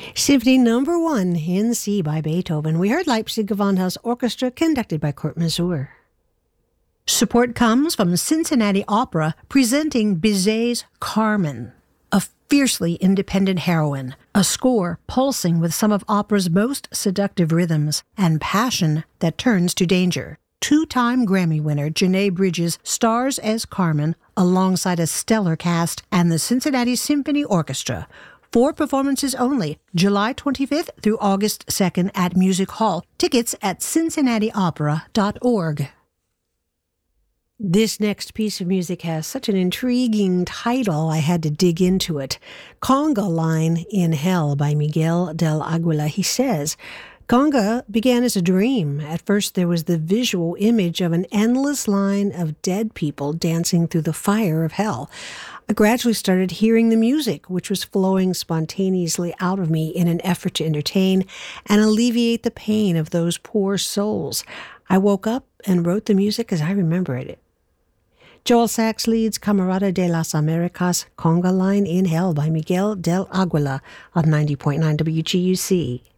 Symphony Number 1 in C by Beethoven. We heard Leipzig Gewandhaus Orchestra conducted by Kurt Masur. Support comes from Cincinnati Opera presenting Bizet's Carmen, a fiercely independent heroine, a score pulsing with some of opera's most seductive rhythms and passion that turns to danger. Two-time Grammy winner Janae Bridges stars as Carmen alongside a stellar cast and the Cincinnati Symphony Orchestra. 4 performances only, July 25th through August 2nd at Music Hall. Tickets at cincinnatiopera.org. This next piece of music has such an intriguing title, I had to dig into it. Conga Line in Hell by Miguel del Aguila. He says, Conga began as a dream. At first there was the visual image of an endless line of dead people dancing through the fire of hell. I gradually started hearing the music, which was flowing spontaneously out of me in an effort to entertain and alleviate the pain of those poor souls. I woke up and wrote the music as I remembered it. Joel Sachs leads Camarada de las Americas, Conga Line in Hell by Miguel del Aguila on 90.9 WGUC.